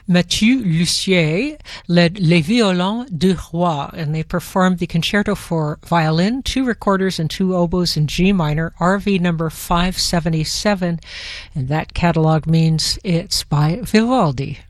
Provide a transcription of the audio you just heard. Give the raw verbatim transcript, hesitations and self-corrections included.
Mathieu Lussier led Les Violons du Roi, and they performed the concerto for violin, two recorders, and two oboes in G minor, R V number five seventy-seven, and that catalog means it's by Vivaldi.